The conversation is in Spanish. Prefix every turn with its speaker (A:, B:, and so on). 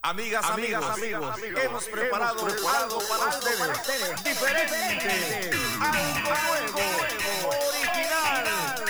A: Amigas, amigos, hemos preparado algo para ustedes diferente, algo